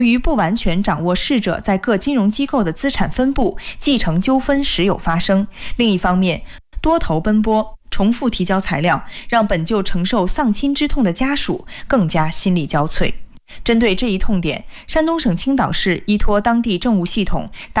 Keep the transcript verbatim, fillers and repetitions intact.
于不完全掌握逝者在各金融机构的资产分布，继承纠纷时有发生。另一方面，多头奔波，重复提交材料，让本就承受丧亲之痛的家属更加心力交瘁。针对这一痛点，山东省青岛市依托当地政务系统